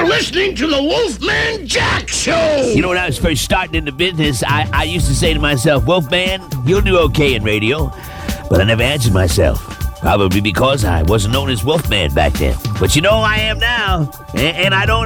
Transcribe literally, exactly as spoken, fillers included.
You're listening to the Wolfman Jack Show. You know, when I was first starting in the business, I, I used to say to myself, Wolfman, you'll do okay in radio. But I never answered myself. Probably because I wasn't known as Wolfman back then. But you know I am now, and, and I don't